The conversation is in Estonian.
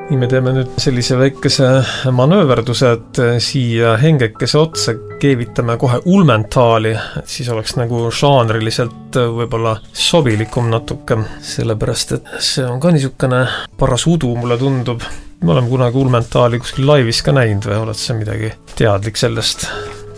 nii me teeme nüüd sellise väikese manööverduse, et siia hengekese otsa keevitame kohe ulmentaali, et siis oleks nagu žanriliselt võib-olla sobilikum natuke, sellepärast et see on ka niisugune paras udu, mulle tundub. Me oleme kunagi ulmentaali kuskil laivis ka näinud või oled sa midagi teadlik sellest?